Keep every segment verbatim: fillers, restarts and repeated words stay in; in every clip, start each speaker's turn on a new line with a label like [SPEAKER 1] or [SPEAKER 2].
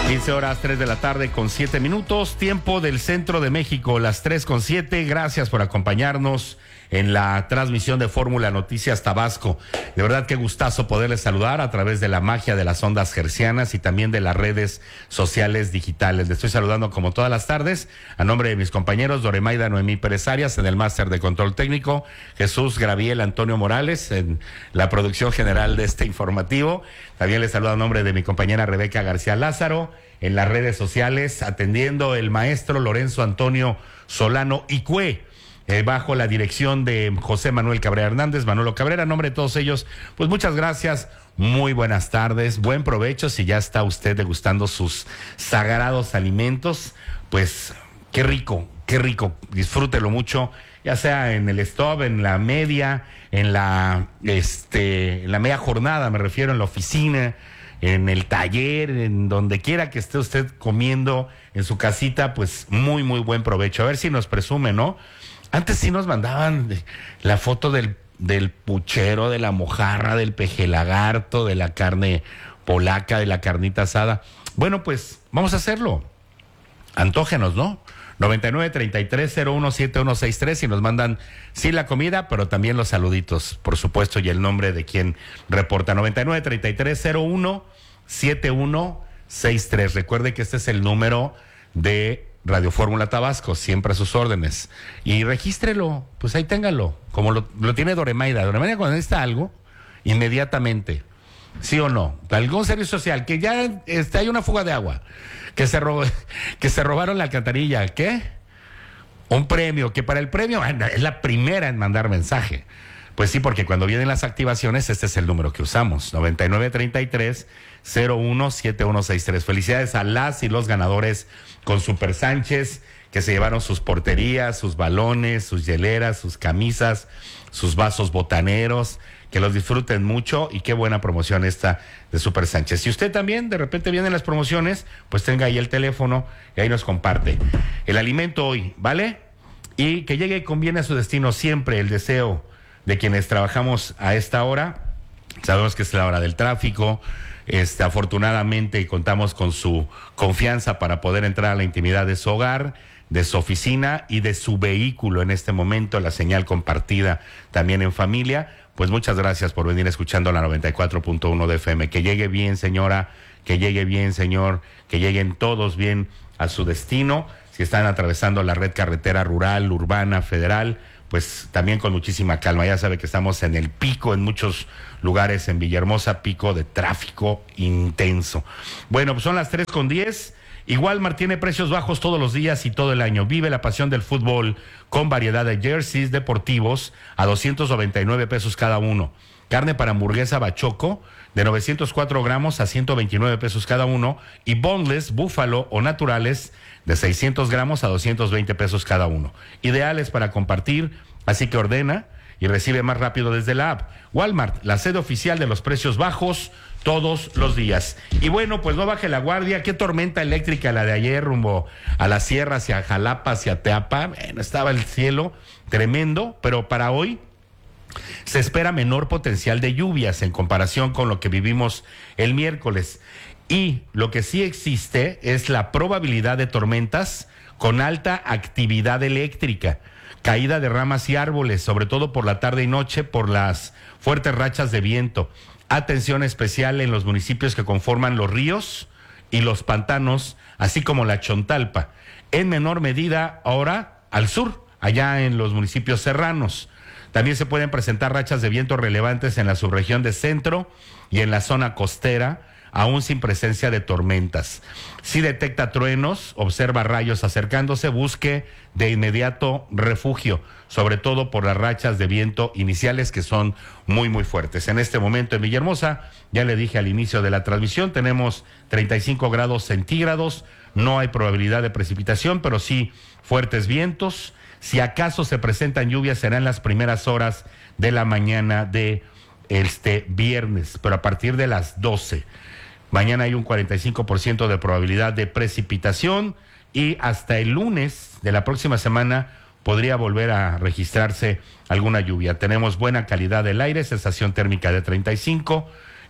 [SPEAKER 1] quince horas, tres de la tarde con siete minutos, tiempo del centro de México, las tres con siete. Gracias por acompañarnos en la transmisión de Fórmula Noticias Tabasco. De verdad qué gustazo poderles saludar a través de la magia de las ondas hercianas y también de las redes sociales digitales. Les estoy saludando como todas las tardes a nombre de mis compañeros Doremaida Noemí Pérez Arias en el máster de control técnico, Jesús Graviel Antonio Morales en la producción general de este informativo. También les saludo a nombre de mi compañera Rebeca García Lázaro en las redes sociales, atendiendo el maestro Lorenzo Antonio Solano Icue. Eh, bajo la dirección de José Manuel Cabrera Hernández, Manolo Cabrera, en nombre de todos ellos, pues muchas gracias, muy buenas tardes, buen provecho. Si ya está usted degustando sus sagrados alimentos, pues qué rico, qué rico, disfrútelo mucho, ya sea en el stop, en la media, en la, este, en la media jornada, me refiero, en la oficina, en el taller, en donde quiera que esté usted comiendo en su casita, pues muy, muy buen provecho. A ver si nos presume, ¿no? Antes sí nos mandaban la foto del, del puchero, de la mojarra, del pejelagarto, de la carne polaca, de la carnita asada. Bueno, pues vamos a hacerlo. Antógenos, ¿no? noventa y nueve, treinta y tres, cero uno, setenta y uno sesenta y tres y nos mandan, sí, la comida, pero también los saluditos, por supuesto, y el nombre de quien reporta. noventa y nueve, treinta y tres, cero uno, setenta y uno sesenta y tres. Recuerde que este es el número de Radio Fórmula Tabasco, siempre a sus órdenes. Y regístrelo, pues ahí téngalo, como lo, lo tiene Doremaida. Doremaida, cuando necesita algo, inmediatamente, ¿sí o no? Algún servicio social, que ya este, hay una fuga de agua, que se, ro que se robaron la alcantarilla, ¿qué? Un premio, que para el premio es la primera en mandar mensaje. Pues sí, porque cuando vienen las activaciones, este es el número que usamos, noventa y nueve, treinta y tres, cero uno, setenta y uno sesenta y tres. Felicidades a las y los ganadores con Super Sánchez, que se llevaron sus porterías, sus balones, sus hieleras, sus camisas, sus vasos botaneros, que los disfruten mucho y qué buena promoción esta de Super Sánchez. Si usted también de repente vienen las promociones, pues tenga ahí el teléfono y ahí nos comparte el alimento hoy, ¿vale? Y que llegue con bien a su destino siempre, el deseo de quienes trabajamos a esta hora. Sabemos que es la hora del tráfico. Este, afortunadamente contamos con su confianza para poder entrar a la intimidad de su hogar, de su oficina y de su vehículo en este momento, la señal compartida también en familia. Pues muchas gracias por venir escuchando la noventa y cuatro punto uno de F M. Que llegue bien, señora, que llegue bien, señor, que lleguen todos bien a su destino. Si están atravesando la red carretera rural, urbana, federal, pues también con muchísima calma. Ya sabe que estamos en el pico en muchos lugares en Villahermosa, pico de tráfico intenso. Bueno, pues son las tres con diez. Walmart tiene precios bajos todos los días y todo el año. Vive la pasión del fútbol con variedad de jerseys deportivos a doscientos noventa y nueve pesos cada uno. Carne para hamburguesa bachoco de novecientos cuatro gramos a ciento veintinueve pesos cada uno. Y boneless, búfalo o naturales de seiscientos gramos a doscientos veinte pesos cada uno. Ideales para compartir, así que ordena y recibe más rápido desde la app. Walmart, la sede oficial de los precios bajos todos los días. Y bueno, pues no baje la guardia. Qué tormenta eléctrica la de ayer rumbo a la sierra, hacia Jalapa, hacia Teapa. Bueno, estaba el cielo tremendo, pero para hoy se espera menor potencial de lluvias en comparación con lo que vivimos el miércoles. Y lo que sí existe es la probabilidad de tormentas con alta actividad eléctrica, caída de ramas y árboles, sobre todo por la tarde y noche por las fuertes rachas de viento. Atención especial en los municipios que conforman los ríos y los pantanos, así como la Chontalpa. En menor medida ahora al sur, allá en los municipios serranos. También se pueden presentar rachas de viento relevantes en la subregión de centro y en la zona costera, aún sin presencia de tormentas. Si detecta truenos, observa rayos acercándose, busque de inmediato refugio, sobre todo por las rachas de viento iniciales que son muy muy fuertes. En este momento en Villahermosa, ya le dije al inicio de la transmisión, tenemos treinta y cinco grados centígrados, no hay probabilidad de precipitación, pero sí fuertes vientos. Si acaso se presentan lluvias, serán las primeras horas de la mañana de este viernes, pero a partir de las doce. Mañana hay un cuarenta y cinco por ciento de probabilidad de precipitación y hasta el lunes de la próxima semana podría volver a registrarse alguna lluvia. Tenemos buena calidad del aire, sensación térmica de treinta y cinco,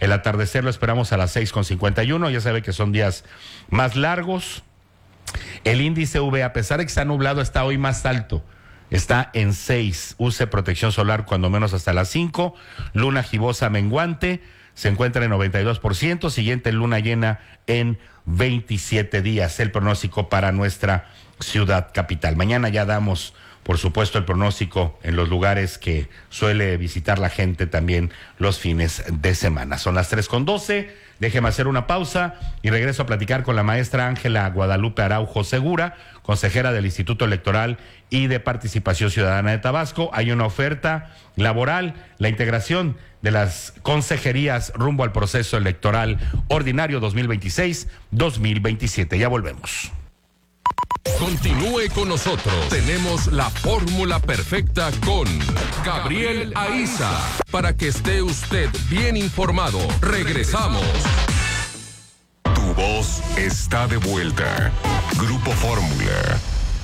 [SPEAKER 1] El atardecer lo esperamos a las seis con cincuenta y uno. Ya sabe que son días más largos. El índice U V, a pesar de que está nublado, está hoy más alto. Está en seis. Use protección solar cuando menos hasta las cinco. Luna gibosa menguante se encuentra en noventa y dos por ciento. Siguiente luna llena en veintisiete días. El pronóstico para nuestra ciudad capital. Mañana ya damos, por supuesto, el pronóstico en los lugares que suele visitar la gente también los fines de semana. Son las tres con doce. Déjeme hacer una pausa y regreso a platicar con la maestra Ángela Guadalupe Araujo Segura, consejera del Instituto Electoral y de Participación Ciudadana de Tabasco. Hay una oferta laboral, la integración de las consejerías rumbo al proceso electoral ordinario dos mil veintiséis dos mil veintisiete. Ya volvemos.
[SPEAKER 2] Continúe con nosotros. Tenemos la fórmula perfecta con Gabriel Aiza para que esté usted bien informado. Regresamos.
[SPEAKER 3] Tu voz está de vuelta. Grupo Fórmula.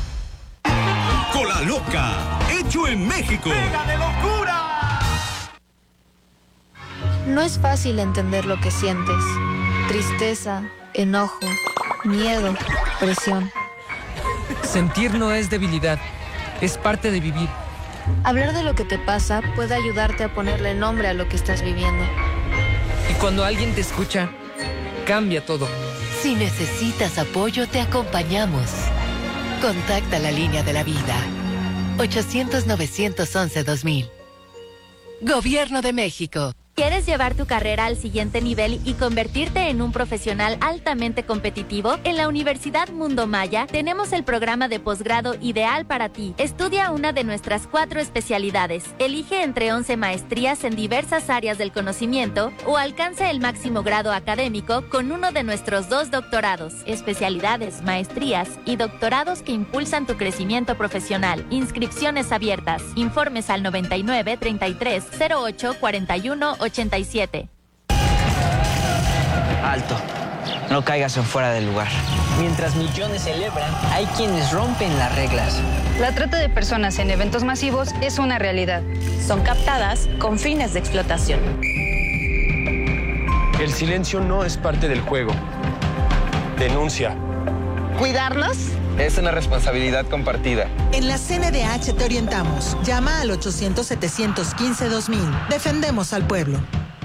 [SPEAKER 4] Cola Loca, hecho en México. ¡Pega de locura!
[SPEAKER 5] No es fácil entender lo que sientes. Tristeza, enojo, miedo, presión.
[SPEAKER 6] Sentir no es debilidad, es parte de vivir.
[SPEAKER 5] Hablar de lo que te pasa puede ayudarte a ponerle nombre a lo que estás viviendo.
[SPEAKER 6] Y cuando alguien te escucha, cambia todo.
[SPEAKER 7] Si necesitas apoyo, te acompañamos. Contacta la línea de la vida. ochocientos, novecientos once, dos mil. Gobierno de México.
[SPEAKER 8] ¿Quieres llevar tu carrera al siguiente nivel y convertirte en un profesional altamente competitivo? En la Universidad Mundo Maya tenemos el programa de posgrado ideal para ti. Estudia una de nuestras cuatro especialidades. Elige entre once maestrías en diversas áreas del conocimiento o alcanza el máximo grado académico con uno de nuestros dos doctorados. Especialidades, maestrías y doctorados que impulsan tu crecimiento profesional. Inscripciones abiertas. Informes al noventa y nueve, treinta y tres, cero ocho, cuarenta y uno, ochenta y siete.
[SPEAKER 9] Alto, no caigas en fuera del lugar. Mientras millones celebran, hay quienes rompen las reglas.
[SPEAKER 10] La trata de personas en eventos masivos es una realidad.
[SPEAKER 11] Son captadas con fines de explotación.
[SPEAKER 12] El silencio no es parte del juego. Denuncia.
[SPEAKER 13] ¿Cuidarnos?
[SPEAKER 12] Es una responsabilidad compartida.
[SPEAKER 13] En la C N D H te orientamos. Llama al ochocientos, setecientos quince, dos mil. Defendemos al pueblo.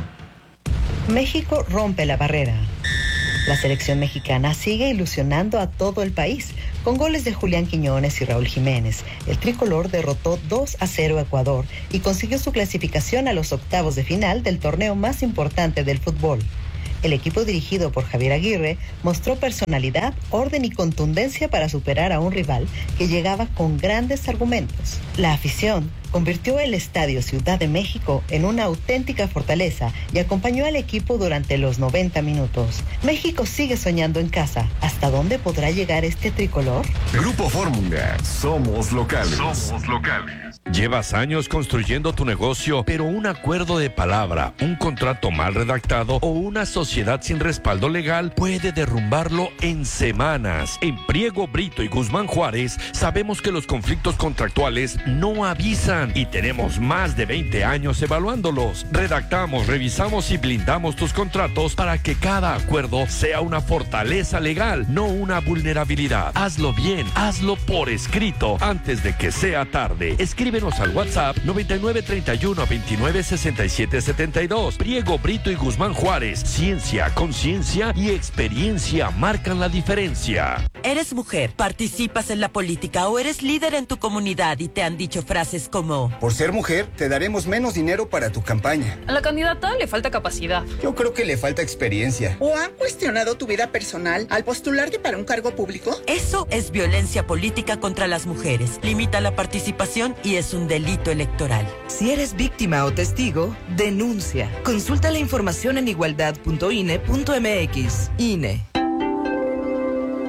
[SPEAKER 14] México rompe la barrera. La selección mexicana sigue ilusionando a todo el país. Con goles de Julián Quiñones y Raúl Jiménez, el tricolor derrotó dos a cero a Ecuador y consiguió su clasificación a los octavos de final del torneo más importante del fútbol. El equipo dirigido por Javier Aguirre mostró personalidad, orden y contundencia para superar a un rival que llegaba con grandes argumentos. La afición convirtió el Estadio Ciudad de México en una auténtica fortaleza y acompañó al equipo durante los noventa minutos. México sigue soñando en casa. ¿Hasta dónde podrá llegar este tricolor?
[SPEAKER 3] Grupo Fórmula. Somos locales.
[SPEAKER 2] Somos locales. Llevas años construyendo tu negocio, pero un acuerdo de palabra, un contrato mal redactado o una sociedad sin respaldo legal puede derrumbarlo en semanas. En Priego, Brito y Guzmán Juárez sabemos que los conflictos contractuales no avisan y tenemos más de veinte años evaluándolos. Redactamos, revisamos y blindamos tus contratos para que cada acuerdo sea una fortaleza legal, no una vulnerabilidad. Hazlo bien, hazlo por escrito antes de que sea tarde. Escríbenos al WhatsApp noventa y nueve, treinta y uno, veintinueve, sesenta y siete, setenta y dos. Priego, Brito y Guzmán Juárez. Ciencia, conciencia y experiencia marcan la diferencia.
[SPEAKER 15] ¿Eres mujer, participas en la política o eres líder en tu comunidad y te han dicho frases como:
[SPEAKER 16] por ser mujer, te daremos menos dinero para tu campaña?
[SPEAKER 10] A la candidata le falta capacidad.
[SPEAKER 16] Yo creo que le falta experiencia.
[SPEAKER 13] ¿O han cuestionado tu vida personal al postularte para un cargo público?
[SPEAKER 15] Eso es violencia política contra las mujeres. Limita la participación y es un delito electoral.
[SPEAKER 17] Si eres víctima o testigo, denuncia. Consulta la información en igualdad punto i n e punto m x. I N E.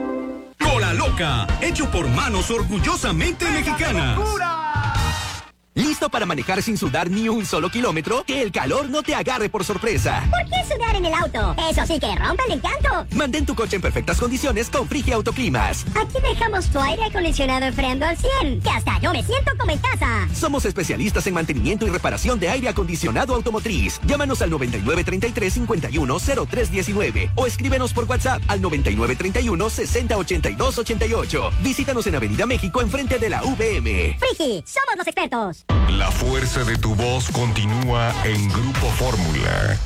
[SPEAKER 4] Cola Loca, hecho por manos orgullosamente mexicanas.
[SPEAKER 18] ¿Listo para manejar sin sudar ni un solo kilómetro? Que el calor no te agarre por sorpresa.
[SPEAKER 19] ¿Por qué sudar en el auto? Eso sí que rompe el encanto.
[SPEAKER 18] Mantén tu coche en perfectas condiciones con Frigia Autoclimas.
[SPEAKER 19] Aquí dejamos tu aire acondicionado enfriando al cien, que hasta yo me siento como en casa.
[SPEAKER 18] Somos especialistas en mantenimiento y reparación de aire acondicionado automotriz. Llámanos al noventa y nueve treinta y tres cincuenta y uno cero tres diecinueve o escríbenos por WhatsApp al noventa y nueve treinta y uno sesenta ochenta y dos ochenta y ocho. Visítanos en Avenida México enfrente de la V M.
[SPEAKER 19] Frigi, somos los expertos.
[SPEAKER 3] La fuerza de tu voz continúa en Grupo Fórmula.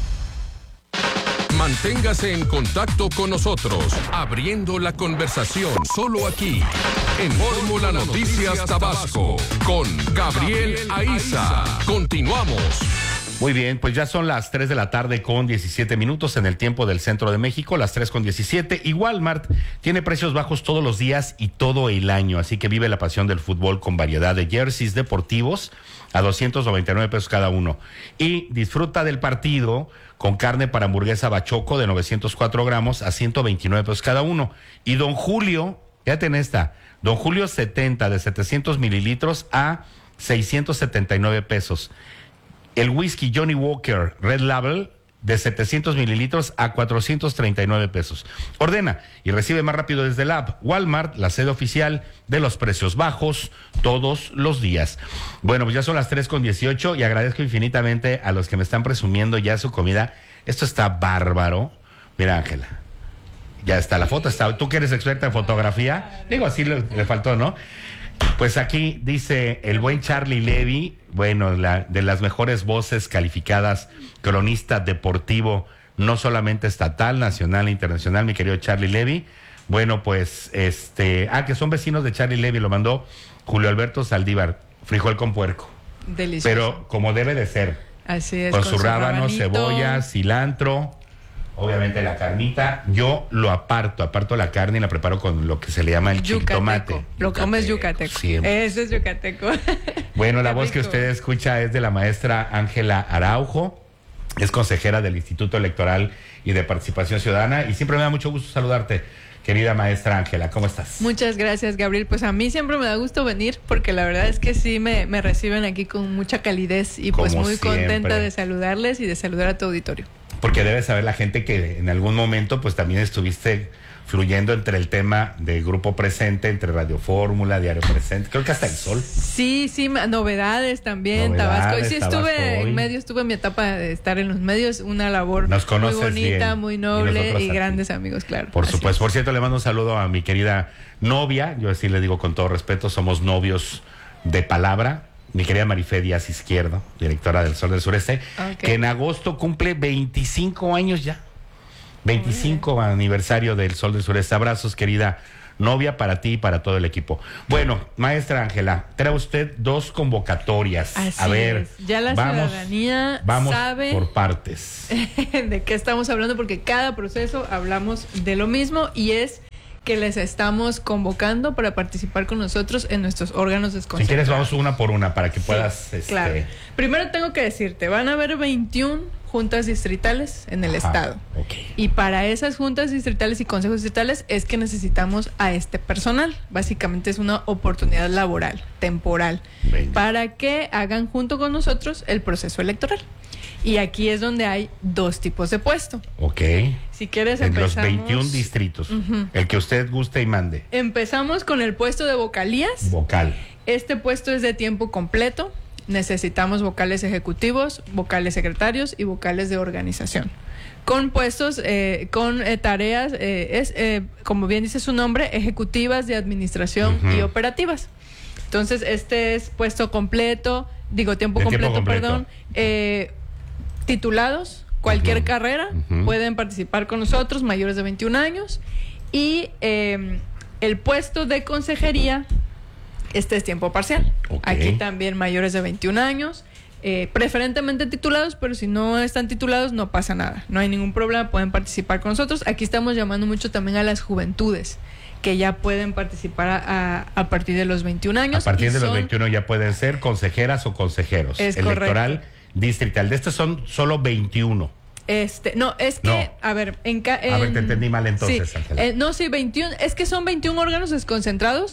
[SPEAKER 20] Manténgase en contacto con nosotros, abriendo la conversación solo aquí, en Fórmula Noticias Tabasco, con Gabriel Aiza. Continuamos.
[SPEAKER 1] Muy bien, pues ya son las tres de la tarde con diecisiete minutos en el tiempo del centro de México, las tres con diecisiete. Y Walmart tiene precios bajos todos los días y todo el año, así que vive la pasión del fútbol con variedad de jerseys deportivos a doscientos noventa y nueve pesos cada uno. Y disfruta del partido con carne para hamburguesa bachoco de novecientos cuatro gramos a ciento veintinueve pesos cada uno. Y Don Julio, fíjate en esta, Don Julio setenta de setecientos mililitros a seiscientos setenta y nueve pesos. El whisky Johnny Walker Red Label de setecientos mililitros a cuatrocientos treinta y nueve pesos. Ordena y recibe más rápido desde la app. Walmart, la sede oficial de los precios bajos todos los días. Bueno, pues ya son las tres con dieciocho y agradezco infinitamente a los que me están presumiendo ya su comida. Esto está bárbaro. Mira, Ángela, ya está la foto. Está, tú que eres experta en fotografía, digo, así le, le faltó, ¿no? Pues aquí dice el buen Charlie Levy, bueno, la, de las mejores voces calificadas, cronista deportivo, no solamente estatal, nacional e internacional, mi querido Charlie Levy. Bueno, pues, este, ah, que son vecinos de Charlie Levy, lo mandó Julio Alberto Saldívar, frijol con puerco.
[SPEAKER 21] Delicioso.
[SPEAKER 1] Pero como debe de ser.
[SPEAKER 21] Así es.
[SPEAKER 1] Con,
[SPEAKER 21] con
[SPEAKER 1] su,
[SPEAKER 21] su
[SPEAKER 1] rábano,
[SPEAKER 21] rabanito,
[SPEAKER 1] cebolla, cilantro. Obviamente la carnita, yo lo aparto, aparto la carne y la preparo con lo que se le llama el chiltomate.
[SPEAKER 21] Lo comes yucateco.
[SPEAKER 1] Siempre.
[SPEAKER 21] Ese es yucateco.
[SPEAKER 1] Bueno, la
[SPEAKER 21] Qué
[SPEAKER 1] voz
[SPEAKER 21] rico.
[SPEAKER 1] que usted escucha es de la maestra Ángela Araujo, es consejera del Instituto Electoral y de Participación Ciudadana, y siempre me da mucho gusto saludarte, querida maestra Ángela. ¿Cómo estás?
[SPEAKER 21] Muchas gracias, Gabriel. Pues a mí siempre me da gusto venir porque la verdad es que sí me, me reciben aquí con mucha calidez y pues
[SPEAKER 1] Como
[SPEAKER 21] muy
[SPEAKER 1] siempre.
[SPEAKER 21] contenta de saludarles y de saludar a tu auditorio.
[SPEAKER 1] Porque debe saber la gente que en algún momento pues también estuviste fluyendo entre el tema de Grupo Presente, entre Radio Fórmula, Diario Presente, creo que hasta El Sol.
[SPEAKER 21] Sí, sí, ma- novedades también,
[SPEAKER 1] Novedades,
[SPEAKER 21] Tabasco. Y sí estuve
[SPEAKER 1] Tabasco hoy.
[SPEAKER 21] en medios, estuve en mi etapa de estar en los medios, una labor
[SPEAKER 1] Nos
[SPEAKER 21] muy
[SPEAKER 1] conoces
[SPEAKER 21] bonita,
[SPEAKER 1] bien.
[SPEAKER 21] muy
[SPEAKER 1] Y
[SPEAKER 21] noble
[SPEAKER 1] nosotros
[SPEAKER 21] y,
[SPEAKER 1] a ti.
[SPEAKER 21] grandes amigos, claro.
[SPEAKER 1] Por
[SPEAKER 21] Así
[SPEAKER 1] supuesto.
[SPEAKER 21] es.
[SPEAKER 1] Por cierto, le mando un saludo a mi querida novia, yo así le digo con todo respeto, somos novios de palabra, mi querida Marifé Díaz Izquierdo, directora del Sol del Sureste,
[SPEAKER 21] Ok.
[SPEAKER 1] que en agosto cumple veinticinco años ya. veinticinco aniversario del Sol del Sureste. Abrazos, querida novia, para ti y para todo el equipo. Bueno, maestra Ángela, trae usted dos convocatorias.
[SPEAKER 21] Así
[SPEAKER 1] a ver,
[SPEAKER 21] es. Ya la
[SPEAKER 1] vamos,
[SPEAKER 21] ciudadanía
[SPEAKER 1] vamos
[SPEAKER 21] sabe
[SPEAKER 1] por partes.
[SPEAKER 21] de qué estamos hablando, porque cada proceso hablamos de lo mismo y es que les estamos convocando para participar con nosotros en nuestros órganos
[SPEAKER 1] Si
[SPEAKER 21] desconcentrados.
[SPEAKER 1] quieres, vamos una por una para que puedas... este,
[SPEAKER 21] Claro. Primero tengo que decirte, van a haber veintiuna juntas distritales en el
[SPEAKER 1] Ajá,
[SPEAKER 21] estado.
[SPEAKER 1] ok.
[SPEAKER 21] Y para esas juntas distritales y consejos distritales es que necesitamos a este personal. Básicamente es una oportunidad laboral, temporal,
[SPEAKER 1] Venga.
[SPEAKER 21] para que hagan junto con nosotros el proceso electoral. Y aquí es donde hay dos tipos de puesto.
[SPEAKER 1] Ok.
[SPEAKER 21] Si quieres
[SPEAKER 1] En los
[SPEAKER 21] empezamos.
[SPEAKER 1] veintiún distritos.
[SPEAKER 21] Ujú.
[SPEAKER 1] El que usted guste y mande.
[SPEAKER 21] Empezamos con el puesto de vocalías.
[SPEAKER 1] Vocal.
[SPEAKER 21] Este puesto es de tiempo completo. Necesitamos vocales ejecutivos, vocales secretarios y vocales de organización. Con puestos, eh, con eh, tareas, eh, es eh, como bien dice su nombre, ejecutivas de administración
[SPEAKER 1] Ujú.
[SPEAKER 21] y operativas. Entonces, este es puesto completo, digo tiempo
[SPEAKER 1] De tiempo
[SPEAKER 21] completo,
[SPEAKER 1] completo.
[SPEAKER 21] perdón. Eh, titulados, cualquier
[SPEAKER 1] Ujú.
[SPEAKER 21] carrera,
[SPEAKER 1] Ujú.
[SPEAKER 21] pueden participar con nosotros, mayores de veintiún años. Y eh, el puesto de consejería, este es tiempo parcial.
[SPEAKER 1] Ok.
[SPEAKER 21] Aquí también mayores de veintiún años, eh, preferentemente titulados, pero si no están titulados no pasa nada, no hay ningún problema, pueden participar con nosotros. Aquí estamos llamando mucho también a las juventudes, que ya pueden participar a, a, a partir de los veintiún años.
[SPEAKER 1] A partir
[SPEAKER 21] y
[SPEAKER 1] de los
[SPEAKER 21] son-
[SPEAKER 1] veintiuno ya pueden ser consejeras o consejeros.
[SPEAKER 21] Es
[SPEAKER 1] Electoral
[SPEAKER 21] correcto.
[SPEAKER 1] distrital. De estos son solo veintiuno.
[SPEAKER 21] Este, no, es que,
[SPEAKER 1] No.
[SPEAKER 21] a ver, en, ca-
[SPEAKER 1] A ver,
[SPEAKER 21] en-
[SPEAKER 1] te entendí mal entonces,
[SPEAKER 21] sí,
[SPEAKER 1] Ángela.
[SPEAKER 21] eh, no, sí, veintiún, es que son veintiún órganos desconcentrados,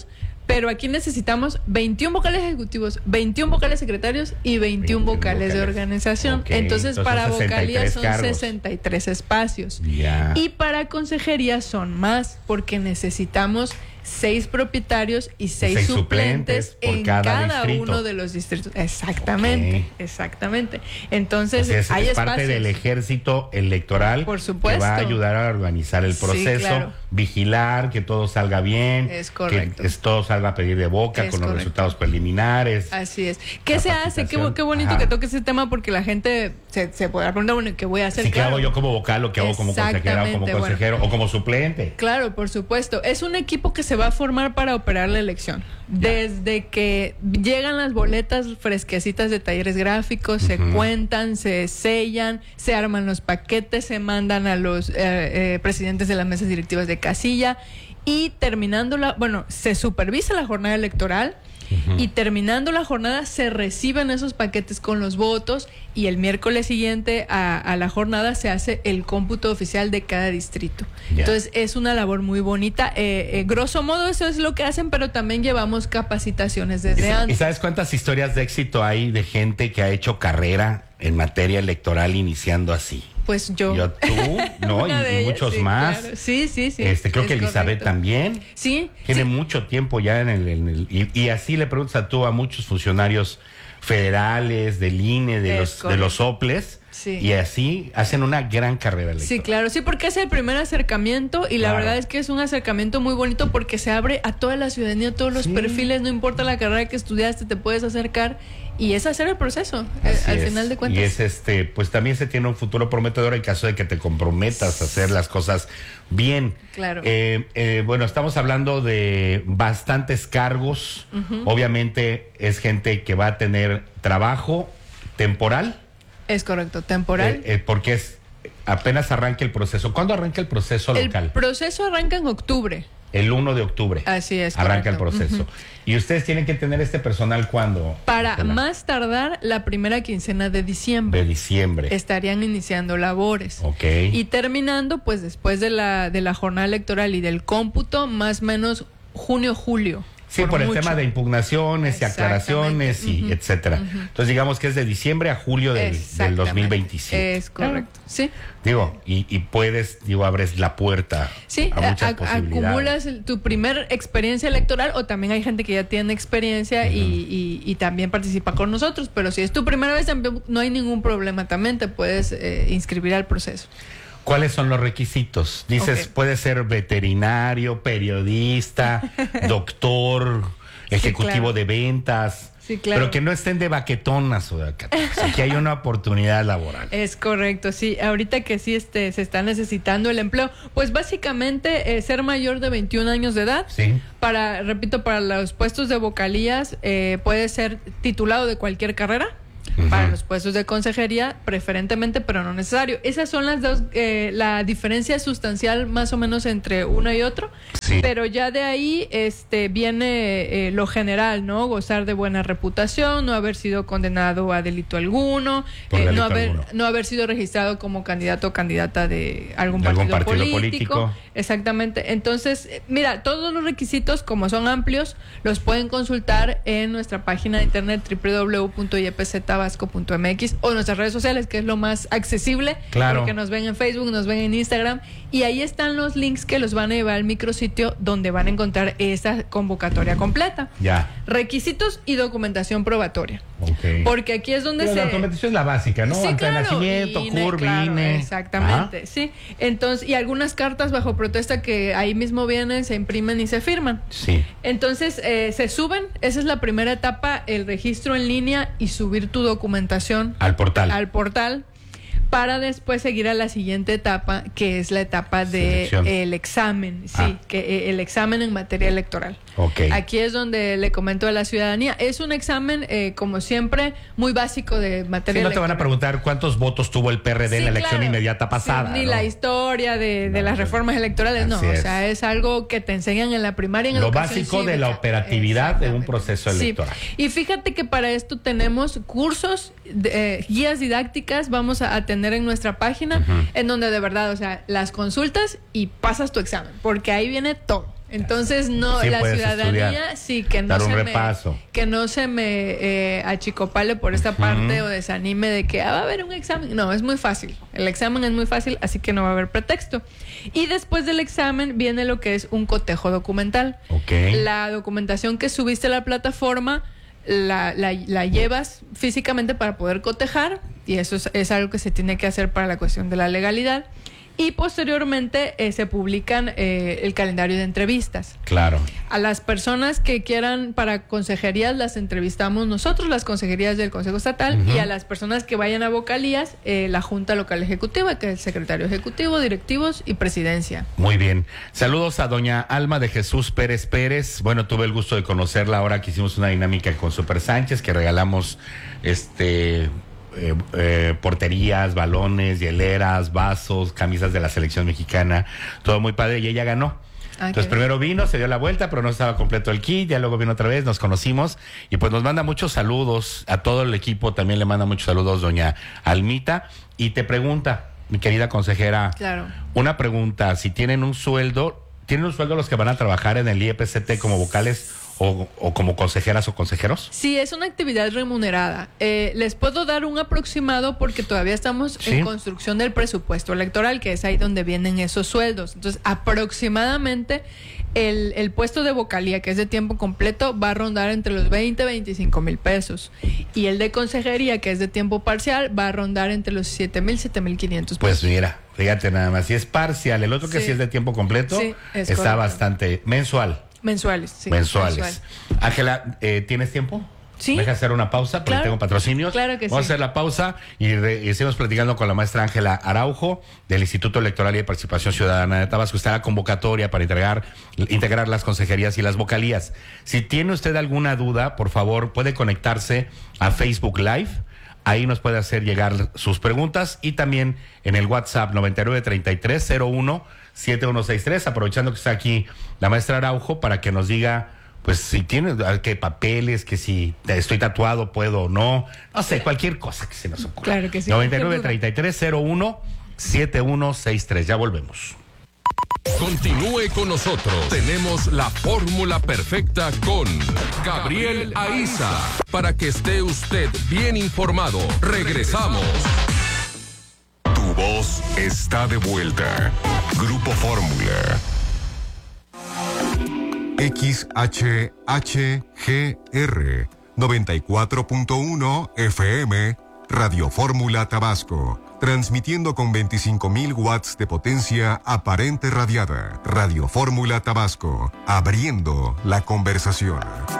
[SPEAKER 21] Pero aquí necesitamos veintiún vocales ejecutivos, veintiún vocales secretarios y veintiún vocales, vocales de organización. Okay, entonces, entonces, para vocalía son cargos. sesenta y tres espacios. Yeah. Y para consejería son más, porque necesitamos seis propietarios y seis, seis suplentes, suplentes en cada, cada uno de los distritos. Exactamente, okay. exactamente. Entonces,
[SPEAKER 1] es,
[SPEAKER 21] hay
[SPEAKER 1] es
[SPEAKER 21] espacios.
[SPEAKER 1] parte del ejército electoral.
[SPEAKER 21] Por supuesto.
[SPEAKER 1] Que va a ayudar a organizar el proceso, sí, claro. vigilar que todo salga bien,
[SPEAKER 21] es correcto.
[SPEAKER 1] que todo salga a pedir de boca es con correcto. Los resultados preliminares.
[SPEAKER 21] Así es. ¿Qué se hace? Qué, qué bonito Ajá. que toque ese tema, porque la gente se, se podrá preguntar, bueno, ¿qué voy a hacer?
[SPEAKER 1] Sí,
[SPEAKER 21] claro.
[SPEAKER 1] ¿qué hago yo como vocal o qué hago como consejera o como consejero bueno. o como suplente?
[SPEAKER 21] Claro, por supuesto. Es un equipo que se va a formar para operar la elección. Ya. Desde que llegan las boletas fresquecitas de talleres gráficos, uh-huh. se cuentan, se sellan, se arman los paquetes, se mandan a los eh, eh, presidentes de las mesas directivas de casilla y terminando la, bueno, se supervisa la jornada electoral. Uh-huh. Y terminando la jornada se reciben esos paquetes con los votos y el miércoles siguiente a, a la jornada se hace el cómputo oficial de cada distrito. Yeah. Entonces es una labor muy bonita. Eh, eh, grosso modo eso es lo que hacen, pero también llevamos capacitaciones desde
[SPEAKER 1] ¿Y,
[SPEAKER 21] antes.
[SPEAKER 1] ¿Y sabes cuántas historias de éxito hay de gente que ha hecho carrera en materia electoral iniciando así?
[SPEAKER 21] Pues yo.
[SPEAKER 1] Yo, tú, ¿no? y, y muchos
[SPEAKER 21] sí,
[SPEAKER 1] más.
[SPEAKER 21] Claro. Sí, sí, sí.
[SPEAKER 1] Este, creo que Elizabeth
[SPEAKER 21] correcto.
[SPEAKER 1] también.
[SPEAKER 21] Sí.
[SPEAKER 1] Tiene
[SPEAKER 21] sí.
[SPEAKER 1] mucho tiempo ya en el... En el y, y así le preguntas a tú a muchos funcionarios federales, del I N E, de, los, de los soples. Sí. Y así hacen una gran carrera electoral.
[SPEAKER 21] Sí, claro, sí, porque es el primer acercamiento y la claro. verdad es que es un acercamiento muy bonito porque se abre a toda la ciudadanía, a todos los sí. perfiles, no importa la carrera que estudiaste, te puedes acercar y es hacer el proceso, así al es. final de cuentas.
[SPEAKER 1] Y es este, pues también se tiene un futuro prometedor en caso de que te comprometas a hacer las cosas bien.
[SPEAKER 21] Claro.
[SPEAKER 1] Eh, eh, bueno, estamos hablando de bastantes cargos, uh-huh. obviamente es gente que va a tener trabajo temporal.
[SPEAKER 21] Es correcto, temporal.
[SPEAKER 1] Eh, eh, porque es apenas arranca el proceso. ¿Cuándo arranca el proceso local?
[SPEAKER 21] El proceso arranca en octubre.
[SPEAKER 1] El uno de octubre.
[SPEAKER 21] Así es.
[SPEAKER 1] Arranca
[SPEAKER 21] correcto.
[SPEAKER 1] el proceso. Uh-huh. ¿Y ustedes tienen que tener este personal cuándo?
[SPEAKER 21] Para más tardar la primera quincena de diciembre.
[SPEAKER 1] De diciembre.
[SPEAKER 21] Estarían iniciando labores.
[SPEAKER 1] Ok.
[SPEAKER 21] Y terminando, pues después de la, de la jornada electoral y del cómputo, más o menos junio, julio.
[SPEAKER 1] Sí, por, por el tema de impugnaciones y aclaraciones y uh-huh, etcétera. Uh-huh. Entonces digamos que es de diciembre a julio del, del dos mil veintisiete.
[SPEAKER 21] Es correcto, ah. sí.
[SPEAKER 1] Digo, y, y puedes, digo, abres la puerta
[SPEAKER 21] sí,
[SPEAKER 1] a muchas
[SPEAKER 21] a,
[SPEAKER 1] posibilidades.
[SPEAKER 21] Acumulas el, tu primer experiencia electoral o también hay gente que ya tiene experiencia uh-huh. y, y, y también participa con nosotros, pero si es tu primera vez no hay ningún problema, también te puedes eh, inscribir al proceso.
[SPEAKER 1] ¿Cuáles son los requisitos? Dices, okay. puede ser veterinario, periodista, doctor, ejecutivo sí, claro. de ventas.
[SPEAKER 21] Sí, claro.
[SPEAKER 1] Pero que no estén de baquetonas o de acá. Aquí hay una oportunidad laboral.
[SPEAKER 21] Es correcto, sí. Ahorita que sí este, se está necesitando el empleo, pues básicamente eh, ser mayor de veintiún años de edad.
[SPEAKER 1] Sí.
[SPEAKER 21] Para, repito, para los puestos de vocalías eh, puede ser titulado de cualquier carrera. Uh-huh. Para los puestos de consejería, preferentemente, pero no necesario. Esas son las dos, eh, la diferencia sustancial más o menos entre uno y otro. Sí. Pero ya de ahí este, viene eh, lo general, ¿no? Gozar de buena reputación, no haber sido condenado a delito alguno, eh, delito no, haber, alguno. no haber sido registrado como candidato o candidata de algún,
[SPEAKER 1] de
[SPEAKER 21] partido,
[SPEAKER 1] algún partido
[SPEAKER 21] político.
[SPEAKER 1] político.
[SPEAKER 21] Exactamente. Entonces, mira, todos los requisitos, como son amplios, los pueden consultar en nuestra página de internet doble u doble u doble u punto y p z tabasco punto m x o nuestras redes sociales, que es lo más accesible,
[SPEAKER 1] claro.
[SPEAKER 21] porque nos ven en Facebook, nos ven en Instagram, y ahí están los links que los van a llevar al micrositio donde van a encontrar esa convocatoria completa.
[SPEAKER 1] Ya.
[SPEAKER 21] Requisitos y documentación probatoria.
[SPEAKER 1] Okay.
[SPEAKER 21] Porque aquí es donde
[SPEAKER 1] Pero
[SPEAKER 21] se...
[SPEAKER 1] La documentación es la básica, ¿no?
[SPEAKER 21] Sí,
[SPEAKER 1] Acta
[SPEAKER 21] claro.
[SPEAKER 1] de nacimiento,
[SPEAKER 21] I N E,
[SPEAKER 1] C U R B,
[SPEAKER 21] claro,
[SPEAKER 1] I N E.
[SPEAKER 21] Exactamente, Ajá. sí. Entonces, y algunas cartas bajo protesta que ahí mismo vienen, se imprimen y se firman.
[SPEAKER 1] Sí.
[SPEAKER 21] Entonces, eh, se suben, esa es la primera etapa, el registro en línea y subir tu documentación
[SPEAKER 1] al portal.
[SPEAKER 21] Al portal. Para después seguir a la siguiente etapa, que es la etapa de el examen, sí, ah. que eh, el examen en materia electoral.
[SPEAKER 1] Okay.
[SPEAKER 21] Aquí es donde le comento a la ciudadanía, es un examen, eh, como siempre, muy básico de materia
[SPEAKER 1] sí, no
[SPEAKER 21] electoral.
[SPEAKER 1] te van a preguntar cuántos votos tuvo el P R D sí, en la elección claro. inmediata pasada.
[SPEAKER 21] Sí, ni
[SPEAKER 1] ¿no?
[SPEAKER 21] la historia de, de no, las reformas electorales, no,
[SPEAKER 1] es.
[SPEAKER 21] o sea, es algo que te enseñan en la primaria. En
[SPEAKER 1] Lo
[SPEAKER 21] educación
[SPEAKER 1] básico
[SPEAKER 21] cívica.
[SPEAKER 1] De la operatividad de un proceso electoral.
[SPEAKER 21] Sí. Y fíjate que para esto tenemos cursos, de, eh, guías didácticas, vamos a, a tener en nuestra página, uh-huh. en donde de verdad, o sea, las consultas y pasas tu examen, porque ahí viene todo. Entonces, no,
[SPEAKER 1] sí
[SPEAKER 21] la ciudadanía,
[SPEAKER 1] estudiar,
[SPEAKER 21] sí, que no
[SPEAKER 1] dar un
[SPEAKER 21] se
[SPEAKER 1] repaso.
[SPEAKER 21] me, que no se me eh, achicopale por esta parte
[SPEAKER 1] Ujú.
[SPEAKER 21] o desanime de que ah, va a haber un examen. No, es muy fácil. El examen es muy fácil, así que no va a haber pretexto. Y después del examen viene lo que es un cotejo documental.
[SPEAKER 1] Okay.
[SPEAKER 21] La documentación que subiste a la plataforma la, la, la llevas físicamente para poder cotejar, y eso es, es algo que se tiene que hacer para la cuestión de la legalidad. Y posteriormente eh, se publican eh, el calendario de entrevistas.
[SPEAKER 1] Claro.
[SPEAKER 21] A las personas que quieran para consejerías las entrevistamos nosotros, las consejerías del Consejo Estatal,
[SPEAKER 1] Ujú.
[SPEAKER 21] y a las personas que vayan a vocalías, eh, la Junta Local Ejecutiva, que es el secretario ejecutivo, directivos y presidencia.
[SPEAKER 1] Muy bien. Saludos a doña Alma de Jesús Pérez Pérez. Bueno, tuve el gusto de conocerla ahora que hicimos una dinámica con Super Sánchez, que regalamos este... Eh, eh, porterías, balones, hieleras, vasos, camisas de la selección mexicana, todo muy padre, y ella ganó.
[SPEAKER 21] Ah,
[SPEAKER 1] Entonces
[SPEAKER 21] qué bien.
[SPEAKER 1] primero vino, se dio la vuelta, pero no estaba completo el kit, ya luego vino otra vez, nos conocimos y pues nos manda muchos saludos, a todo el equipo también le manda muchos saludos doña Almita, y te pregunta, mi querida consejera,
[SPEAKER 21] Claro.
[SPEAKER 1] una pregunta, si tienen un sueldo, ¿tienen un sueldo los que van a trabajar en el I E P C T como vocales o, o como consejeras o consejeros?
[SPEAKER 21] Sí, es una actividad remunerada. Eh, les puedo dar un aproximado porque todavía estamos
[SPEAKER 1] Sí.
[SPEAKER 21] en construcción del presupuesto electoral, que es ahí donde vienen esos sueldos. Entonces, aproximadamente el, el puesto de vocalía, que es de tiempo completo, va a rondar entre los veinte y veinticinco mil pesos. Y el de consejería, que es de tiempo parcial, va a rondar entre los siete mil, siete mil quinientos pesos.
[SPEAKER 1] Pues mira, fíjate nada más, si es parcial, el otro que
[SPEAKER 21] Sí.
[SPEAKER 1] sí es de tiempo completo,
[SPEAKER 21] Sí, es
[SPEAKER 1] está
[SPEAKER 21] correcto.
[SPEAKER 1] bastante mensual.
[SPEAKER 21] Mensuales, sí.
[SPEAKER 1] mensuales.
[SPEAKER 21] mensual.
[SPEAKER 1] Ángela, eh, ¿tienes tiempo?
[SPEAKER 21] Sí.
[SPEAKER 1] Deja hacer una pausa porque
[SPEAKER 21] Claro.
[SPEAKER 1] tengo patrocinios.
[SPEAKER 21] Claro que
[SPEAKER 1] Vamos
[SPEAKER 21] sí.
[SPEAKER 1] a hacer la pausa y, re- y seguimos platicando con la maestra Ángela Araujo del Instituto Electoral y de Participación Ciudadana de Tabasco. Está la convocatoria para integrar, integrar las consejerías y las vocalías. Si tiene usted alguna duda, por favor, puede conectarse a Facebook Live. Ahí nos puede hacer llegar sus preguntas y también en el WhatsApp noventa y nueve treinta y tres cero uno siete uno seis tres, aprovechando que está aquí la maestra Araujo para que nos diga, pues si tiene qué papeles, que si estoy tatuado puedo o no, no sé, cualquier cosa que se nos ocurra.
[SPEAKER 21] Claro que sí.
[SPEAKER 1] noventa y nueve treinta y tres cero uno siete uno seis tres, ya volvemos.
[SPEAKER 20] Continúe con nosotros. Tenemos la fórmula perfecta con Gabriel Aiza para que esté usted bien informado. Regresamos.
[SPEAKER 3] Tu voz está de vuelta. Grupo Fórmula. X H H G R noventa y cuatro punto uno F M Radio Fórmula Tabasco, transmitiendo con veinticinco mil watts de potencia aparente radiada. Radio Fórmula Tabasco, abriendo la conversación.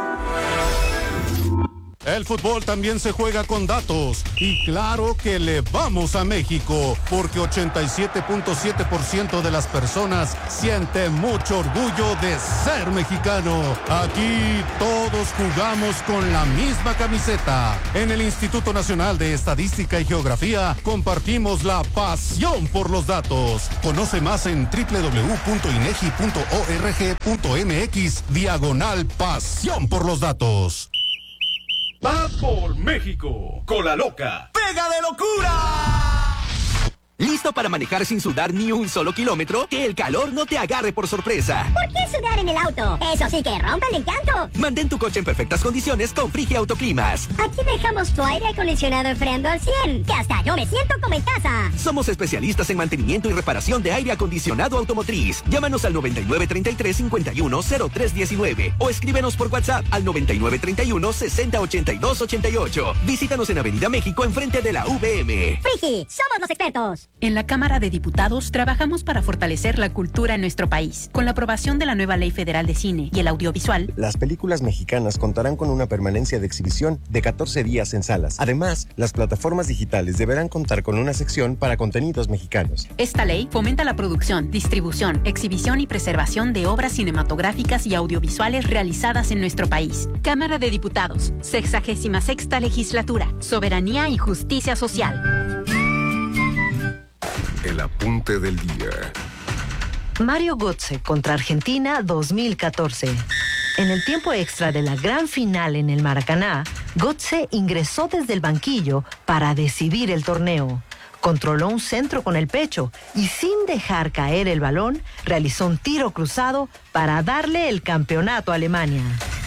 [SPEAKER 5] El fútbol también se juega con datos y claro que le vamos a México porque ochenta y siete punto siete por ciento de las personas siente mucho orgullo de ser mexicano. Aquí todos jugamos con la misma camiseta. En el Instituto Nacional de Estadística y Geografía compartimos la pasión por los datos. Conoce más en doble u doble u doble u punto inegi punto org punto mx diagonal pasión por los datos.
[SPEAKER 4] Va por México, Cola Loca. ¡Pega de locura!
[SPEAKER 18] ¿Listo para manejar sin sudar ni un solo kilómetro? Que el calor no te agarre por sorpresa.
[SPEAKER 19] ¿Por qué sudar en el auto? Eso sí que rompe el encanto.
[SPEAKER 18] Mantén tu coche en perfectas condiciones con Frigi Autoclimas.
[SPEAKER 19] Aquí dejamos tu aire acondicionado enfriando al cien, que hasta yo me siento como en casa.
[SPEAKER 18] Somos especialistas en mantenimiento y reparación de aire acondicionado automotriz. Llámanos al noventa y nueve treinta y tres cincuenta y uno cero tres diecinueve o escríbenos por WhatsApp al noventa y nueve treinta y uno sesenta ochenta y dos ochenta y ocho. Visítanos en Avenida México enfrente de la V M.
[SPEAKER 19] Frigi, somos los expertos.
[SPEAKER 22] En la Cámara de Diputados trabajamos para fortalecer la cultura en nuestro país. Con la aprobación de la nueva Ley Federal de Cine y el Audiovisual,
[SPEAKER 23] las películas mexicanas contarán con una permanencia de exhibición de catorce días en salas. Además, las plataformas digitales deberán contar con una sección para contenidos mexicanos.
[SPEAKER 22] esta ley fomenta la producción, distribución, exhibición y preservación de obras cinematográficas y audiovisuales realizadas en nuestro país. Cámara de Diputados, sexagésima sexta legislatura, soberanía y justicia social.
[SPEAKER 3] El apunte del día.
[SPEAKER 14] Mario Götze contra Argentina dos mil catorce. En el tiempo extra de la gran final en el Maracaná, Götze ingresó desde el banquillo para decidir el torneo.
[SPEAKER 6] Controló un centro con el pecho y sin dejar caer el balón, realizó un tiro cruzado para darle el campeonato a Alemania.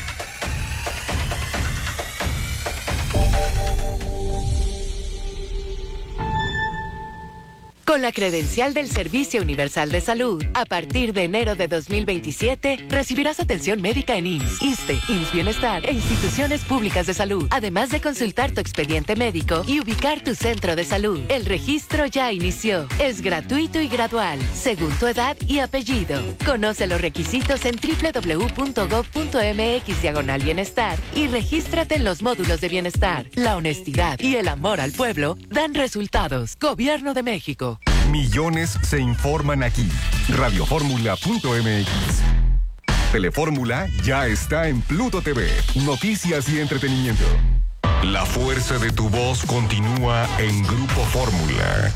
[SPEAKER 7] Con la credencial del Servicio Universal de Salud, a partir de enero de dos mil veintisiete, recibirás atención médica en I M S S, ISSSTE, I M S S Bienestar e instituciones públicas de salud, además de consultar tu expediente médico y ubicar tu centro de salud. El registro ya inició. Es gratuito y gradual, según tu edad y apellido. Conoce los requisitos en doble u doble u doble u punto gob punto eme equis diagonal bienestar y regístrate en los módulos de bienestar. La honestidad y el amor al pueblo dan resultados. Gobierno de México.
[SPEAKER 3] Millones se informan aquí. radio fórmula punto eme equis. Telefórmula ya está en Pluto T V. Noticias y entretenimiento. La fuerza de tu voz continúa en Grupo Fórmula.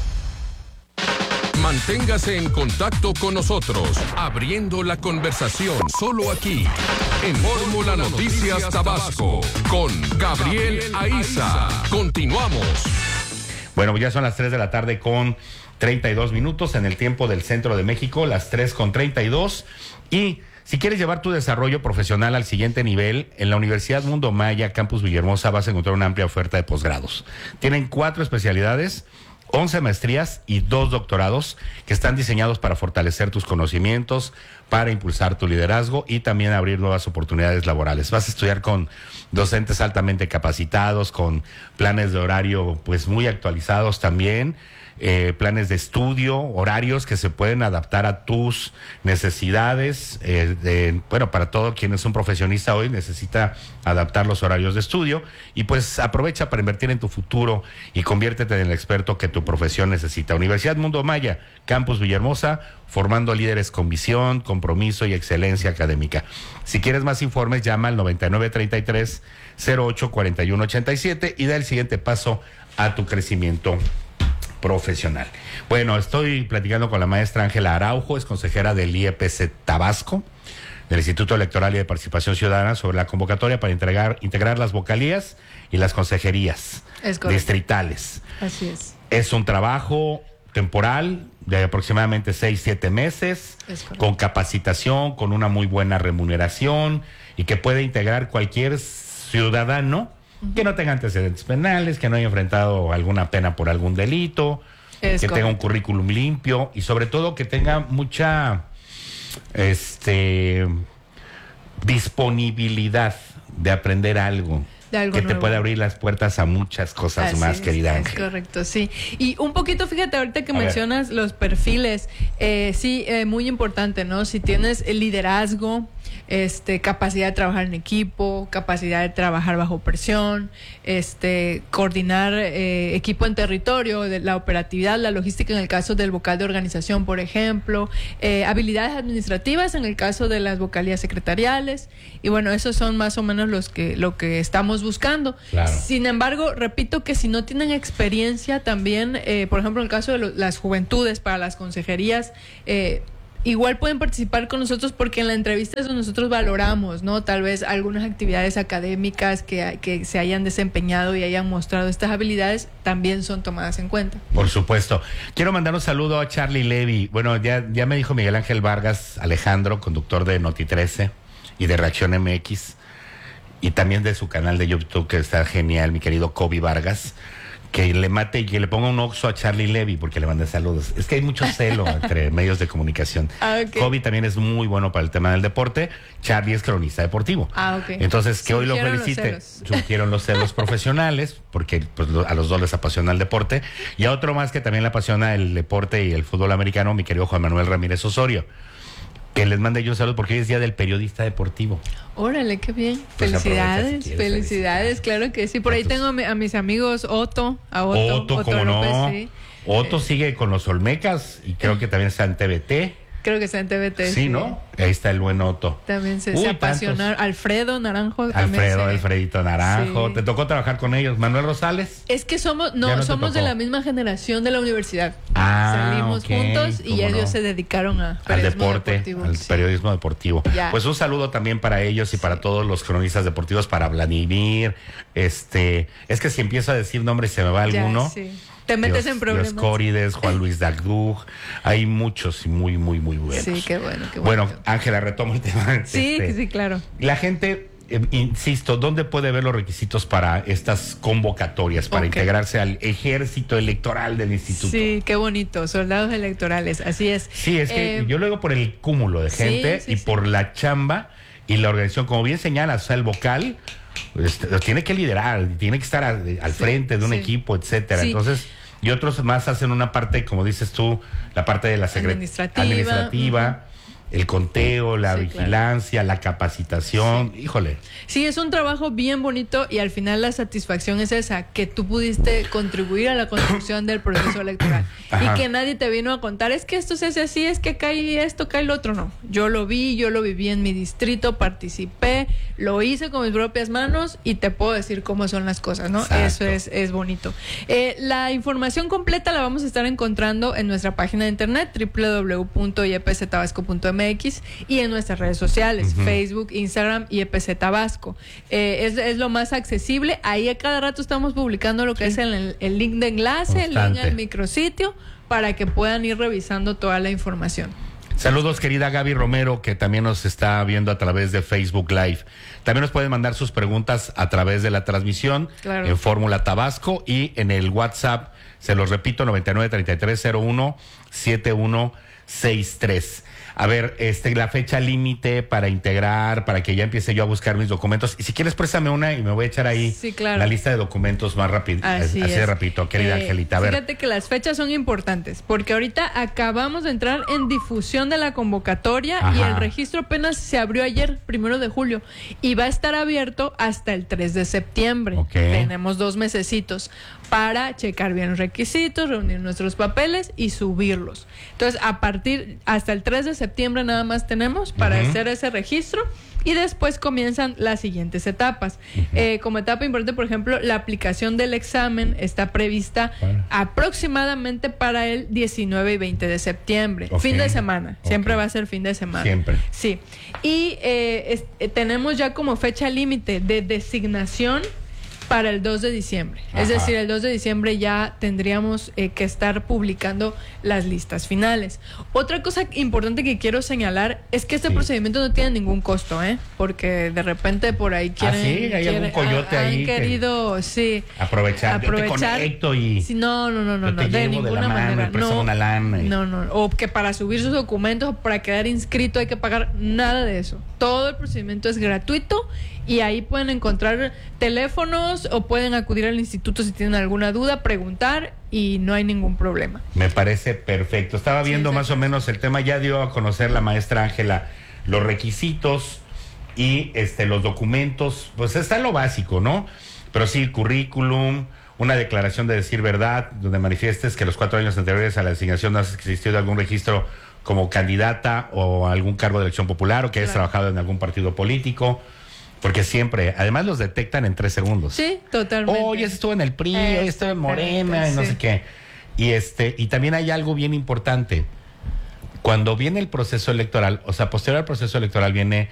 [SPEAKER 20] Manténgase en contacto con nosotros, abriendo la conversación solo aquí, en Fórmula Noticias Tabasco, con Gabriel Aiza. Continuamos.
[SPEAKER 1] Bueno, ya son las tres de la tarde con treinta y dos minutos en el tiempo del centro de México, las tres con treinta y dos. Y si quieres llevar tu desarrollo profesional al siguiente nivel, en la Universidad Mundo Maya, Campus Villahermosa, vas a encontrar una amplia oferta de posgrados. Tienen cuatro especialidades, once maestrías y dos doctorados que están diseñados para fortalecer tus conocimientos, para impulsar tu liderazgo y también abrir nuevas oportunidades laborales. Vas a estudiar con docentes altamente capacitados, con planes de horario pues muy actualizados también, eh, planes de estudio, horarios que se pueden adaptar a tus necesidades. Eh, de, bueno, para todo quien es un profesionista hoy necesita adaptar los horarios de estudio y pues aprovecha para invertir en tu futuro y conviértete en el experto que tu profesión necesita. Universidad Mundo Maya, Campus Villahermosa, formando líderes con visión, compromiso y excelencia académica. Si quieres más informes, llama al noventa y nueve treinta y tres cero ocho cuarenta y uno ochenta y siete y da el siguiente paso a tu crecimiento profesional. Bueno, estoy platicando con la maestra Ángela Araujo, es consejera del I E P C Tabasco, del Instituto Electoral y de Participación Ciudadana, sobre la convocatoria para integrar, integrar las vocalías y las consejerías distritales.
[SPEAKER 21] Así es.
[SPEAKER 1] Es un trabajo temporal de aproximadamente seis, siete meses, con capacitación, con una muy buena remuneración y que puede integrar cualquier ciudadano uh-huh. que no tenga antecedentes penales, que no haya enfrentado alguna pena por algún delito, es que correcto. Tenga un currículum limpio y sobre todo que tenga mucha este disponibilidad de aprender algo. Algo que nuevo. Te puede abrir las puertas a muchas cosas Así más,
[SPEAKER 21] es,
[SPEAKER 1] querida
[SPEAKER 21] es
[SPEAKER 1] Ángela.
[SPEAKER 21] Correcto, sí. Y un poquito, fíjate, ahorita que
[SPEAKER 1] a
[SPEAKER 21] mencionas ver. los perfiles, eh, sí, eh, muy importante, ¿no? Si tienes el liderazgo, este, capacidad de trabajar en equipo, capacidad de trabajar bajo presión, este, coordinar eh, equipo en territorio, de la operatividad, la logística en el caso del vocal de organización, por ejemplo, eh, habilidades administrativas en el caso de las vocalías secretariales, y bueno, esos son más o menos los que, lo que estamos buscando.
[SPEAKER 1] Claro.
[SPEAKER 21] Sin embargo, repito que si no tienen experiencia también, eh, por ejemplo, en el caso de lo, las juventudes para las consejerías, eh, igual pueden participar con nosotros porque en la entrevista eso nosotros valoramos, ¿no? Tal vez algunas actividades académicas que, que se hayan desempeñado y hayan mostrado estas habilidades también son tomadas en cuenta.
[SPEAKER 1] Por supuesto. Quiero mandar un saludo a Charlie Levy. Bueno, ya, ya me dijo Miguel Ángel Vargas Alejandro, conductor de Noti trece y de Reacción M X, y también de su canal de YouTube, que está genial, mi querido Kobe Vargas, que le mate y que le ponga un oxo a Charlie Levy porque le manda saludos. Es que hay mucho celo entre medios de comunicación.
[SPEAKER 21] Ah, okay.
[SPEAKER 1] Kobe también es muy bueno para el tema del deporte. Charlie es cronista deportivo.
[SPEAKER 21] Ah, okay.
[SPEAKER 1] Entonces, que
[SPEAKER 21] Surgieron
[SPEAKER 1] hoy lo felicite.
[SPEAKER 21] Los
[SPEAKER 1] Surgieron los celos profesionales, porque pues, a los dos les apasiona el deporte. Y a otro más que también le apasiona el deporte y el fútbol americano, mi querido Juan Manuel Ramírez Osorio. Que les mande yo un saludo porque hoy es Día del Periodista Deportivo.
[SPEAKER 21] Órale, qué bien.
[SPEAKER 1] Pues
[SPEAKER 21] felicidades,
[SPEAKER 1] si quieres,
[SPEAKER 21] felicidades,
[SPEAKER 1] felicidades,
[SPEAKER 21] claro que sí. Por ahí tengo a, mi, a mis amigos Otto, a Otto,
[SPEAKER 1] Otto,
[SPEAKER 21] Otto
[SPEAKER 1] como
[SPEAKER 21] López,
[SPEAKER 1] no.
[SPEAKER 21] sí.
[SPEAKER 1] Otto
[SPEAKER 21] eh.
[SPEAKER 1] sigue con los Olmecas y creo que también está en T V T.
[SPEAKER 21] Creo que está en T V T.
[SPEAKER 1] Sí,
[SPEAKER 21] sí.
[SPEAKER 1] ¿no? Ahí está el buen Otto.
[SPEAKER 21] También se,
[SPEAKER 1] Uy,
[SPEAKER 21] se apasionaron. Alfredo Naranjo.
[SPEAKER 1] Alfredo,
[SPEAKER 21] se...
[SPEAKER 1] Alfredito Naranjo.
[SPEAKER 21] Sí.
[SPEAKER 1] ¿Te tocó trabajar con ellos? ¿Manuel Rosales?
[SPEAKER 21] Es que somos, no,
[SPEAKER 1] no
[SPEAKER 21] somos de la misma generación de la universidad.
[SPEAKER 1] Ah,
[SPEAKER 21] salimos
[SPEAKER 1] okay,
[SPEAKER 21] juntos y ellos no? se dedicaron a
[SPEAKER 1] al deporte,
[SPEAKER 21] deportivo,
[SPEAKER 1] al
[SPEAKER 21] sí.
[SPEAKER 1] periodismo deportivo.
[SPEAKER 21] Ya.
[SPEAKER 1] Pues un saludo también para ellos y sí. para todos los cronistas deportivos, para Vladimir. Este, es que si empiezo a decir nombres se me va
[SPEAKER 21] ya,
[SPEAKER 1] alguno.
[SPEAKER 21] Sí. Te metes
[SPEAKER 1] Dios,
[SPEAKER 21] en problemas.
[SPEAKER 1] Dios Córides, Juan Luis Dagdug, hay muchos y muy, muy, muy buenos.
[SPEAKER 21] Sí, qué bueno, qué bueno.
[SPEAKER 1] Bueno, Ángela, retomo el tema.
[SPEAKER 21] Sí,
[SPEAKER 1] este,
[SPEAKER 21] sí, claro.
[SPEAKER 1] La gente, eh, insisto, ¿dónde puede ver los requisitos para estas convocatorias, para okay. integrarse al ejército electoral del instituto?
[SPEAKER 21] Sí, qué bonito, soldados electorales, así es.
[SPEAKER 1] Sí, es que eh, yo lo digo por el cúmulo de gente sí, sí, y sí. por la chamba y la organización, como bien señalas, o sea, el vocal Este, tiene que liderar, tiene que estar al, al sí, frente de un sí. equipo, etcétera. Sí. Entonces, y otros más hacen una parte, como dices tú, la parte de la secre- administrativa, administrativa uh-huh. el conteo, la sí, vigilancia, claro. la capacitación, sí. híjole.
[SPEAKER 21] Sí, es un trabajo bien bonito y al final la satisfacción es esa, que tú pudiste contribuir a la construcción del proceso electoral. Ajá. Y que nadie te vino a contar, es que esto se hace así, es que cae esto, cae lo otro, no. Yo lo vi, yo lo viví en mi distrito, participé, lo hice con mis propias manos y te puedo decir cómo son las cosas, ¿no? Exacto. Eso es, es bonito. Eh, la información completa la vamos a estar encontrando en nuestra página de internet, doble u doble u doble u punto i e p c tabasco punto m x, y en nuestras redes sociales, uh-huh. Facebook, Instagram y E P C Tabasco. Eh, es, es lo más accesible. Ahí a cada rato estamos publicando lo que sí. es el, el link de enlace, Constante. el link al micrositio, para que puedan ir revisando toda la información.
[SPEAKER 1] Saludos, querida Gaby Romero, que también nos está viendo a través de Facebook Live. También nos pueden mandar sus preguntas a través de la transmisión claro. en Fórmula Tabasco y en el WhatsApp, se los repito, noventa y nueve, treinta y tres, cero uno, setenta y uno sesenta y tres. A ver, este, la fecha límite para integrar, para que ya empiece yo a buscar mis documentos. Y si quieres, préstame una y me voy a echar ahí
[SPEAKER 21] sí, claro.
[SPEAKER 1] la lista de documentos más rápido. Así, así de rapidito, querida eh, Angelita. A ver.
[SPEAKER 21] Fíjate que las fechas son importantes, porque ahorita acabamos de entrar en difusión de la convocatoria. Ajá. Y el registro apenas se abrió ayer, primero de julio, y va a estar abierto hasta el tres de septiembre.
[SPEAKER 1] Okay.
[SPEAKER 21] Tenemos dos mesecitos para checar bien los requisitos, reunir nuestros papeles y subirlos. Entonces, a partir, hasta el tres de septiembre nada más tenemos para uh-huh. hacer ese registro y después comienzan las siguientes etapas. Uh-huh. Eh, como etapa importante, por ejemplo, la aplicación del examen está prevista bueno. aproximadamente para el diecinueve y veinte de septiembre. Okay. Fin de semana. Okay. Siempre va a ser fin de semana.
[SPEAKER 1] Siempre.
[SPEAKER 21] Sí. Y eh, es, eh, tenemos ya como fecha límite de designación para el dos de diciembre. Ajá. Es decir, el dos de diciembre ya tendríamos eh, que estar publicando las listas finales. Otra cosa importante que quiero señalar es que este sí. procedimiento no tiene ningún costo, ¿eh? Porque de repente por ahí quieren...
[SPEAKER 1] ¿Ah, sí? ¿Hay quieren, algún coyote
[SPEAKER 21] han,
[SPEAKER 1] ahí?
[SPEAKER 21] Han querido, que sí.
[SPEAKER 1] Aprovechar.
[SPEAKER 21] aprovechar.
[SPEAKER 1] Yo te conecto y...
[SPEAKER 21] Sí, no, no, no, no,
[SPEAKER 1] no,
[SPEAKER 21] de ninguna
[SPEAKER 1] de la mano,
[SPEAKER 21] manera.
[SPEAKER 1] No, una lana y...
[SPEAKER 21] no, no. O que para subir sus documentos o para quedar inscrito hay que pagar nada de eso. Todo el procedimiento es gratuito y ahí pueden encontrar teléfonos o pueden acudir al instituto si tienen alguna duda, preguntar y no hay ningún problema.
[SPEAKER 1] Me parece perfecto. Estaba viendo sí, más o menos el tema, ya dio a conocer la maestra Ángela los requisitos y este los documentos, pues está lo básico, ¿no? Pero sí, currículum, una declaración de decir verdad, donde manifiestes que los cuatro años anteriores a la designación no has existido algún registro como candidata o algún cargo de elección popular o que hayas claro. trabajado en algún partido político. Porque siempre, además los detectan en tres segundos.
[SPEAKER 21] Sí, totalmente.
[SPEAKER 1] Oye, ese estuvo en el P R I, hoy estuvo en Morena, y no sí. sé qué. Y este, y también hay algo bien importante. Cuando viene el proceso electoral, o sea, posterior al proceso electoral viene